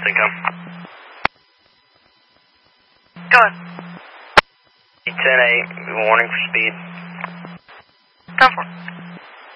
Income. Go ahead. 10-8, warning for speed. Go for it.